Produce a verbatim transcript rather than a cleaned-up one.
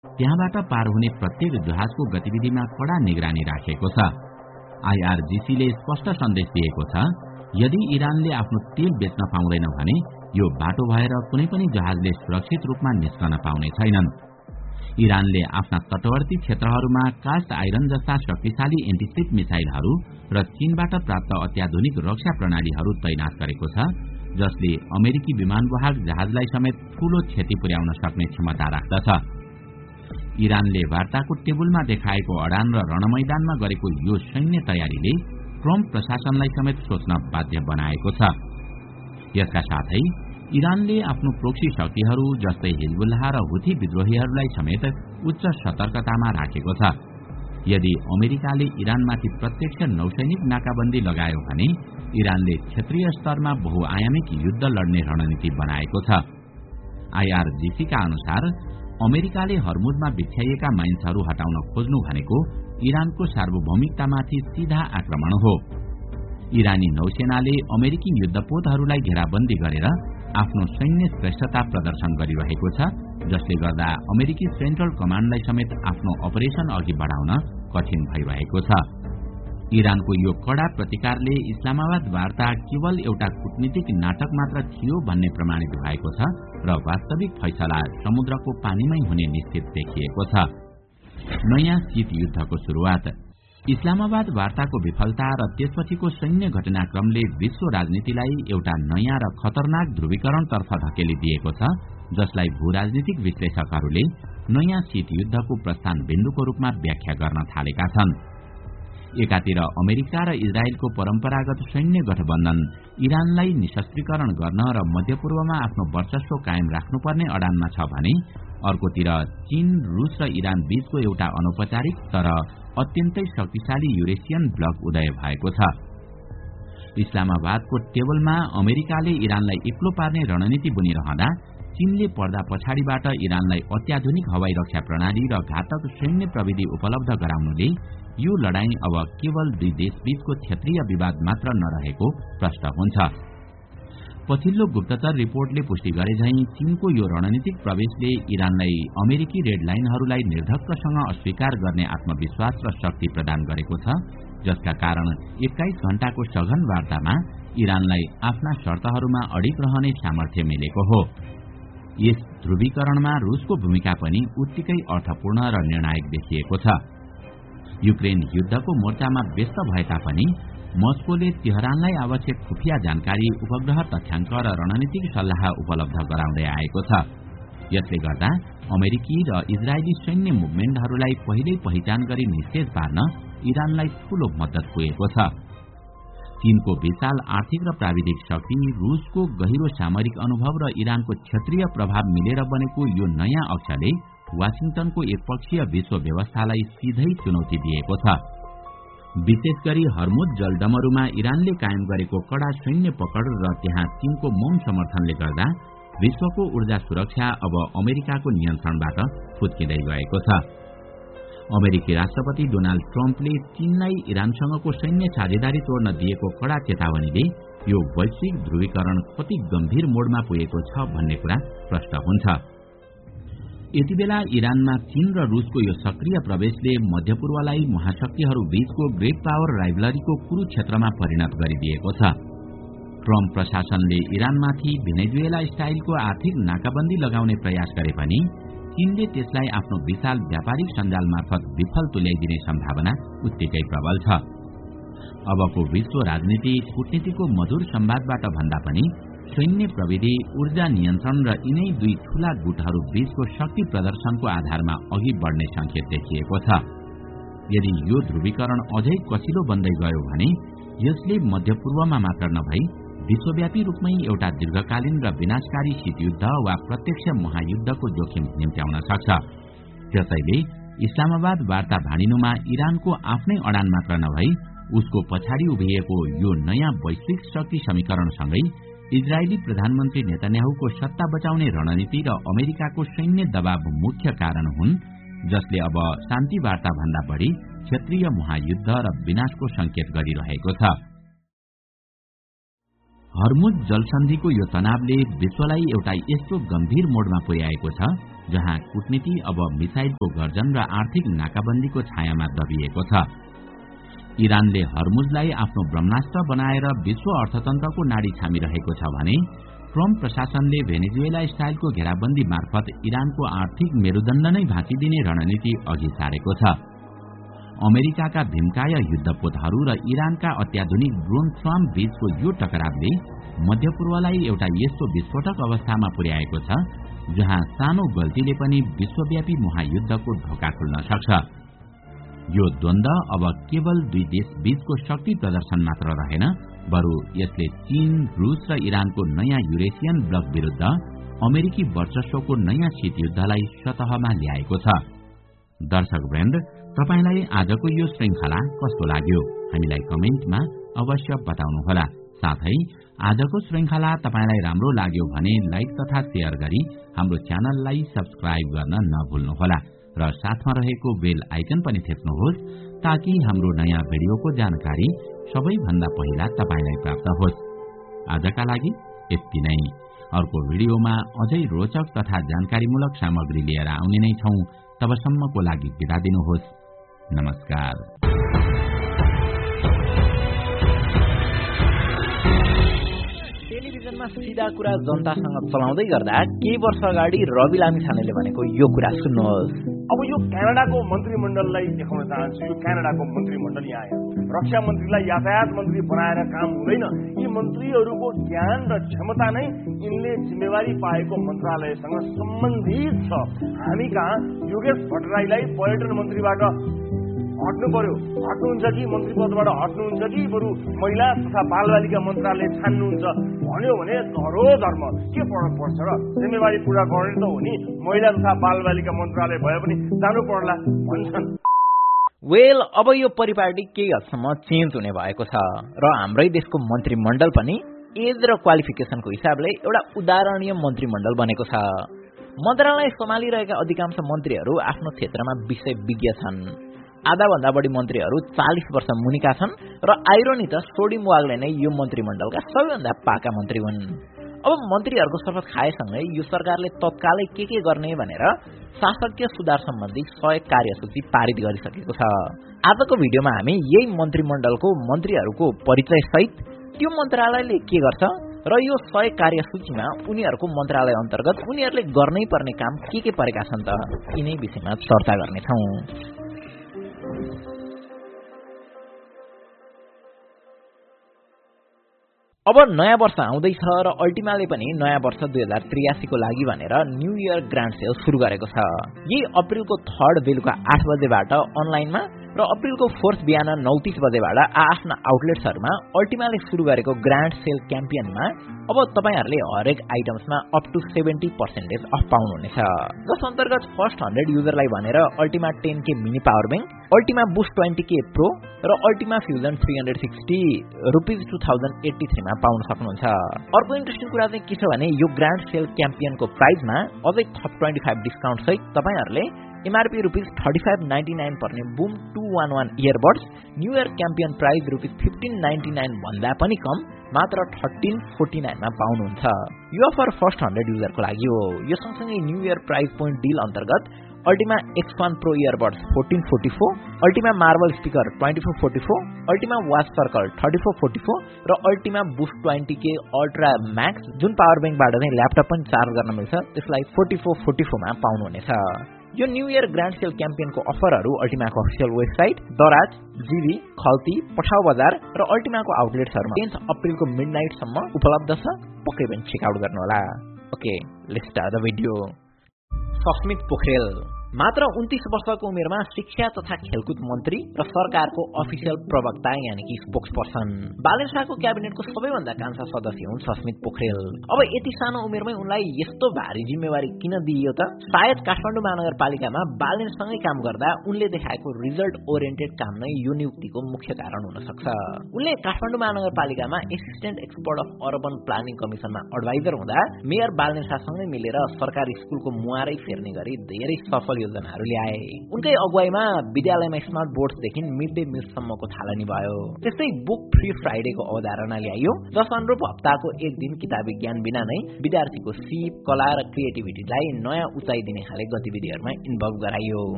त्यहाँबाट पार हुने प्रत्येक जहाजको गतिविधिमा कड़ा निगरानी राखेको छ। आईआरजीसीले स्पष्ट सन्देश दिएको छ, यदि इरानले आफ्नो तेल बेच्न पाउँदैन भने यो बाटो भएर कुनै पनि जहाजले सुरक्षित रूपमा निस्कन पाउने छैनन्। इरानले आफ्ना तटवर्ती क्षेत्रहरूमा कास्ट आइरन जस्ता शक्तिशाली एन्टिशिप मिसाइलहरू र चीनबाट प्राप्त अत्याधुनिक रक्षा प्रणालीहरू तैनात गरेको छ, जसले अमेरिकी विमानवाहक जहाजलाई समेत ठूलो क्षति पुर्याउन सक्ने क्षमता राख्दछ। इरानले वार्ताको टेबलमा देखाएको अडान र रणमैदानमा गरेको यो सैन्य तयारीले ट्रम्प प्रशासनलाई समेत सोच्न बाध्य बनाएको छ। यसका साथै इरानले आफ्नो प्रोक्सी शक्तिहरू जस्तै हिजबुल्लाह र हुथी विद्रोहीहरूलाई समेत उच्च सतर्कतामा राखेको छ। यदि अमेरिकाले इरानमाथि प्रत्यक्ष नौसैनिक नाकाबन्दी लगायो भने इरानले क्षेत्रीय स्तरमा बहुआयामिक युद्ध लड्ने रणनीति बनाएको छ। आईआरजीसीका अनुसार अमेरिकाले हर्मुजमा बिछ्याइएका माइन्सहरू हटाउन खोज्नु भनेको इरानको सार्वभौमिकतामाथि सीधा आक्रमण हो। इरानी नौसेनाले अमेरिकी युद्धपोतहरूलाई घेराबन्दी गरेर आफ्नो सैन्य श्रेष्ठता प्रदर्शन गरिरहेको छ, जसले गर्दा अमेरिकी सेन्ट्रल कमान्डलाई समेत आफ्नो अपरेशन अघि बढाउन कठिन भइरहेको छ। इरानको यो कड़ा प्रतिकारले इस्लामाबाद वार्ता केवल एउटा कूटनीतिक नाटक मात्र थियो भन्ने प्रमाणित भएको छ र वास्तविक फैसला समुद्रको पानीमै हुने निश्चित देखिएको छ। नयाँ शीत युद्धको शुरूआत। इस्लामाबाद वार्ताको विफलता र त्यसपछिको सैन्य घटनाक्रमले विश्व राजनीतिलाई एउटा नयाँ र खतरनाक ध्रुवीकरणतर्फ धकेलिदिएको छ, जसलाई भूराजनीतिक विश्लेषकहरूले नयाँ शीत युद्धको प्रस्थान बिन्दुको रूपमा व्याख्या गर्न थालेका छन्। एकातिर अमेरिका र इजरायलको परम्परागत सैन्य गठबन्धन इरानलाई निशस्त्रीकरण गर्न र मध्यपूर्वमा आफ्नो वर्चस्व कायम राख्नुपर्ने अडानमा छ भने अर्कोतिर चीन, रूस र इरान बीचको एउटा अनौपचारिक तर अत्यन्तै शक्तिशाली युरेसियन ब्लक उदय भएको छ। इस्लामाबादको टेबलमा अमेरिकाले इरानलाई एक्लो पार्ने रणनीति बुनिरहँदा चीनले पर्दा पछाडिबाट इरानलाई अत्याधुनिक हवाई रक्षा प्रणाली र घातक सैन्य प्रविधि उपलब्ध गराउनुले यो लडाईँ अब केवल दुई देशबीचको क्षेत्रीय विवाद मात्र नरहेको प्रष्ट हुन्छ। पछिल्लो गुप्तचर रिपोर्टले पुष्टि गरे झैं चीनको यो रणनीतिक प्रवेशले इरानलाई अमेरिकी रेड लाइनहरूलाई निर्धक्कसँग अस्वीकार गर्ने आत्मविश्वास र शक्ति प्रदान गरेको छ, जसका कारण एक्काइस घण्टाको सघन वार्तामा इरानलाई आफ्ना शर्तहरूमा अडिग रहने सामर्थ्य मिलेको हो। यस ध्रुवीकरणमा रूसको भूमिका पनि उत्तिकै अर्थपूर्ण र निर्णायक देखिएको छ। युक्रेन युद्धको मोर्चामा व्यस्त भए तापनि मस्कोले तेहरानलाई आवश्यक खुफिया जानकारी, उपग्रह तथ्याङ्क र रणनीतिक सल्लाह उपलब्ध गराउँदै आएको छ। यसले गर्दा अमेरिकी र इजरायली सैन्य मुभमेन्टहरूलाई पहिल्यै पहिचान गरी निषेध पार्न इरानलाई ठूलो मद्दत पुगेको छ। चीनको विशाल आर्थिक र प्राविधिक शक्ति, रूसको गहिरो सामरिक अनुभव र इरानको क्षेत्रीय प्रभाव मिलेर बनेको यो नयाँ अक्षले वाशिंगटनको एकपक्षीय विश्व व्यवस्थालाई सिधै चुनौती दिएको छ। विशेष गरी हर्मुज जलडमरूमा इरानले कायम गरेको कड़ा सैन्य पकड र त्यहाँ चीनको मौन समर्थनले गर्दा विश्वको ऊर्जा सुरक्षा अब अमेरिकाको नियन्त्रणबाट फुत्किँदै गएको छ। अमेरिकी राष्ट्रपति डोनाल्ड ट्रम्पले चीनलाई इरानसँगको सैन्य साझेदारी तोड्न दिएको कड़ा चेतावनीले यो वैश्विक ध्रुवीकरण कति गम्भीर मोडमा पुगेको छ भन्ने कुरा प्रष्ट हुन्छ। यतिबेला इरानमा चीन र रूसको यो सक्रिय प्रवेशले मध्यपूर्वलाई महाशक्तिहरू बीचको ग्रेट पावर राइभलरीको कुरुक्षेत्रमा परिणत गरिदिएको छ। ट्रम्प प्रशासनले इरानमाथि भेनेजुएला स्टाइलको आर्थिक नाकाबन्दी लगाउने प्रयास गरे पनि चीनले त्यसलाई आफ्नो विशाल व्यापारिक सञ्जाल मार्फत विफल तुल्याइदिने सम्भावना उत्तिकै प्रबल छ। अबको विश्व राजनीति कूटनीतिको मधुर संवादबाट भन्दा पनि सैन्य प्रविधि, ऊर्जा नियन्त्रण र यिनै दुई ठूला गुटहरू बीचको शक्ति प्रदर्शनको आधारमा अघि बढ्ने संकेत देखिएको छ। यदि यो ध्रुवीकरण अझै कसिलो बन्दै गयो भने यसले मध्यपूर्वमा मात्र नभई विश्वव्यापी रूपमै एउटा दीर्घकालीन र विनाशकारी शीतयुद्ध वा प्रत्यक्ष महायुद्धको जोखिम निम्त्याउन सक्छ। त्यसैले इस्लामाबाद वार्ता भाँडिनुमा इरानको आफ्नै अडान मात्र नभई उसको पछाडि उभिएको यो नयाँ वैश्विक शक्ति समीकरणसँगै इजरायली प्रधानमन्त्री नेतन्याहुको सत्ता बचाउने रणनीति र अमेरिकाको सैन्य दबाव मुख्य कारण हुन्, जसले अब शान्ति वार्ता भन्दा बढी क्षेत्रीय महायुद्ध र विनाशको संकेत गरिरहेको छ। हर्मुज जलसन्धिको यो तनावले विश्वलाई एउटा यस्तो गम्भीर मोडमा पुर्याएको छ जहाँ कूटनीति अब मिसाइलको गर्जन र आर्थिक नाकाबन्दीको छायामा दबिएको छ। इरानले हर्मुजलाई आफ्नो ब्रह्मास्त्र बनाएर विश्व अर्थतन्त्रको नाडी छामिरहेको छ भने ट्रम्प प्रशासनले भेनेजुएला स्टाइलको घेराबन्दी मार्फत इरानको आर्थिक मेरुदण्ड नै भाँचिदिने रणनीति अघि सारेको छ। अमेरिकाका भीमकाय युद्धपोतहरू र इरानका अत्याधुनिक ड्रोन स्वाम बीचको यो टकरावले मध्यपूर्वलाई एउटा यस्तो विस्फोटक अवस्थामा पुर्याएको छ जहाँ सानो गल्तीले पनि विश्वव्यापी महायुद्धको ढोका खुल्न सक्छ। यो द्वन्द अब केवल दुई देश बीचको शक्ति प्रदर्शन मात्र रहेन, बरु यसले चीन, रूस र इरानको नयाँ युरेसियन ब्लक विरुद्ध अमेरिकी वर्चस्वको नयाँ शीतयुद्धलाई सतहमा ल्याएको छ। दर्शकवृन्द, तपाईलाई आजको यो श्रृंखला कस्तो लाग्यो हामीलाई कमेन्टमा अवश्य बताउनुहोला। साथै आजको श्रृंखला तपाईलाई राम्रो लाग्यो भने लाइक तथा शेयर गरी हाम्रो च्यानललाई सब्स्क्राइब गर्न नभुल्नुहोला र साथमा रहेको बेल आइकन पनि थिच्नुहोस् ताकि हाम्रो नयाँ भिडियोको जानकारी सबैभन्दा पहिला तपाईलाई प्राप्त होस्। आजका लागि यति नै। अर्को भिडियोमा अझै रोचक तथा जानकारीमूलक सामग्री लिएर आउने नै छौं। तबसम्मको लागि बिदा दिनुहोस्। नमस्कार। टेलिभिजनमा सिधा कुरा जनतासँग चलाउँदै गर्दा केही वर्ष अगाडि रवि लामिछानेले भनेको यो कुरा सुन्नुहोस्। अब यो क्यानाडाको मन्त्रीमण्डललाई देखाउन चाहन्छु। यो क्यानाडाको मन्त्रीमण्डल यहाँ आयो। रक्षा मन्त्रीलाई यातायात मन्त्री बनाएर काम हुँदैन। यी मन्त्रीहरूको ज्ञान र क्षमता नै यिनले जिम्मेवारी पाएको मन्त्रालयसँग सम्बन्धित छ। हामी कहाँ योगेश भट्टराईलाई पर्यटन मन्त्रीबाट हट्नु पर्यो, हट्नुहुन्छ कि मन्त्री पदबाट हट्नुहुन्छ कि बरु महिला तथा बालबालिका मन्त्रालय छान्नुहुन्छ भन्यो भने धरो धर्म के फरक पर्छ र? जिम्मेवारी पूरा गर्ने त हो नि। महिला तथा बालबालिका मन्त्रालय भए पनि जानु पर्ला भन्छन्। वेल, अब यो परिपाटी केही हदसम्म चेन्ज हुने भएको छ र हाम्रै देशको मन्त्रीमण्डल पनि एज र क्वालिफिकेसनको हिसाबले एउटा उदाहरणीय मन्त्रीमण्डल बनेको छ। मन्त्रालय सम्हालिरहेका अधिकांश मन्त्रीहरू आफ्नो क्षेत्रमा विषय विज्ञ छन्। आधा भन्दा बढी मन्त्रीहरू चालीस वर्ष मुनिका छन् र आइरोनी त सोडी मुवागले नै यो मन्त्रीमण्डलका सबैभन्दा पाका मन्त्री हुन्। अब मन्त्रीहरूको शपथ खाएसँगै यो सरकारले तत्कालै के के गर्ने भनेर शासकीय सुधार सम्बन्धी सय कार्यसूची पारित गरिसकेको छ। आजको भिडियोमा हामी यही मन्त्रीमण्डलको मन्त्रीहरूको परिचय सहित त्यो मन्त्रालयले के गर्छ र यो सय कार्यसूचीमा उनीहरूको मन्त्रालय अन्तर्गत उनीहरूले गर्नै पर्ने काम के के परेका छन् त यिनै विषयमा चर्चा गर्नेछौँ। अब नयाँ वर्ष आउँदैछ र अल्टिमाले पनि नयाँ वर्ष दुई हजार त्रियासीको लागि भनेर न्यू इयर ग्रान्ड सेल सुरु गरेको छ। यही अप्रिलको थर्ड बेलुका आठ बजेबाट अनलाइनमा र अप्रिलको फोर्थ बिहान नौ तीस बजेबाट आफ्ना आउटलेट्सहरूमा अल्टिमाले सुरु गरेको ग्रान्ड सेल क्याम्पियनमा अब तपाईहरूले हरेक आइटम्समा up two seventy percentage of पाउनुहुनेछ। जस अन्तर्गत फर्स्ट हन्ड्रेड युजरलाई भनेर अल्टिमा टेन के mini power bank, Ultima boost twenty के प्रो र Ultima fusion three hundred sixty rupees two thousand eighty थ्रीमा पाउन सक्नुहुन्छ। अर्को इन्ट्रेस्टिङ कुरा चाहिँ के छ भने यो ग्रान्ड सेल क्याम्पियनको प्राइजमा अझै थप ट्वेन्टी फाइभ डिस्काउन्ट सहित तपाईँहरूले MRP rupees thirty five ninety nine पर्ने boom two one one earbuds new year क्याम्पियन price rupees fifteen ninety nine भन्दा पनि कम मात्र थर्टिन फोर्टी नाइनमा पाउनुहुन्छ। यो अफर फर्स्ट हन्ड्रेड युजरको लागि हो। यो सँगसँगै new year price point deal अन्तर्गत Ultima x one pro earbuds fourteen forty four, Ultima marble speaker twenty four forty four, Ultima watch circle thirty four forty four र Ultima boost twenty के ultra Max जुन power ब्याङ्कबाट चाहिँ laptop पनि charge गर्न मिल्छ त्यसलाई फोर्टी फोर फोर्टी फोरमा पाउनुहुनेछ। यो न्यू इयर ग्रान्ड सेल क्याम्पेनको अफरहरू अल्टिमाको अफिसियल वेबसाइट, दराज, जीबी, खल्ती, पठाउ बजार र अल्टिमाको आउटलेट्सहरूमा टेन्थ अप्रिलको मिड नाइटसम्म उपलब्ध छ। पक्कै पनि चेकआउट गर्नुहोला। Okay, let's start the video. Sasmit Pokharel मात्र उन्तीस वर्षको उमेरमा शिक्षा तथा खेलकुद मन्त्री र सरकारको अफिसियल प्रवक्ता यानि कि स्पोक्स पर्सन। बालेन शाहको क्याबिनेटको सबैभन्दा कान्छा सदस्य हुन् सस्मित पोखरेल। अब यति सानो उमेरमै उनलाई यस्तो भारी जिम्मेवारी किन दिइयो त? सायद काठमाडौँ महानगरपालिकामा बालेनसँगै काम गर्दा उनले देखाएको रिजल्ट ओरिएन्टेड काम नै यो नियुक्तिको मुख्य कारण हुन सक्छ। उनले Kathmandu महानगरपालिकामा assistant expert of urban planning कमिसनमा adviser हुँदा मेयर बालेन शाहसँगै मिलेर सरकारी स्कुलको मुहारै फेर्ने गरी धेरै सफल परियोजनाहरू ल्याए। उनकै अगुवाईमा विद्यालयमा स्मार्ट बोर्ड्सदेखि मिड डे मिलसम्मको थालनी भयो। त्यस्तै बुक फ्री फ्राइडेको अवधारणा ल्याइयो, जस अनुरूप हप्ताको एक दिन किताबी ज्ञान बिना नै विद्यार्थीको सिप, कला र क्रिएटिभिटीलाई नयाँ उचाइ दिने खाले गतिविधिहरूमा इन्भल्भ गराइयो।